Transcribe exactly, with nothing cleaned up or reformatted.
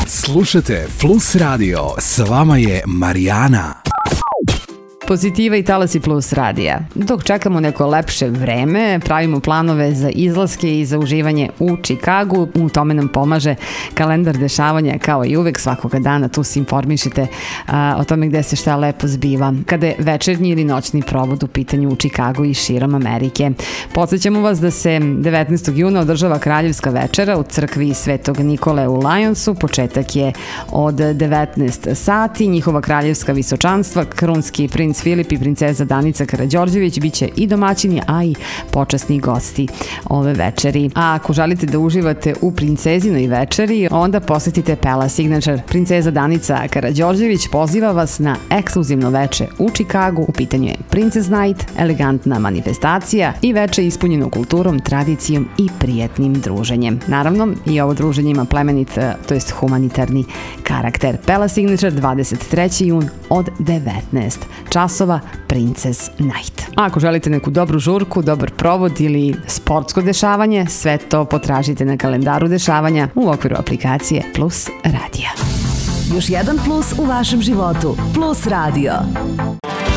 Slušajte Plus Radio, s vama je Marijana. Pozitiva i Talasi Plus radija. Dok čekamo neko lepše vreme, pravimo planove za izlaske i za uživanje u Čikagu. U tome nam pomaže kalendar dešavanja, kao i uvek svakoga dana. Tu se informišite a, o tome gde se šta lepo zbiva. Kada je večernji ili noćni provod u pitanju u Čikagu i širom Amerike. Podsjećamo vas da se devetnaestog juna održava kraljevska večera u crkvi Svetog Nikole u Lionsu. Početak je od devetnaest sati. Njihova kraljevska visočanstva, krunski princ Filip i princeza Danica Karađorđević biće i domaćini, a i počasni gosti ove večeri. A ako želite da uživate u princezinoj večeri, onda posetite Pella Signature. Princeza Danica Karađorđević poziva vas na ekskluzivno veče u Čikagu. U pitanju je Princess Night, elegantna manifestacija i veče ispunjeno kulturom, tradicijom i prijetnim druženjem. Naravno, i ovo druženje ima plemenit, to jest humanitarni karakter. Pella Signature, dvadeset treći jun od devetnaest časova, Princess Night. A ako želite neku dobru žurku, dobar provod ili sportsko dešavanje, sve to potražite na kalendaru dešavanja u okviru aplikacije Plus Radija. Još jedan plus u vašem životu. Plus Radio.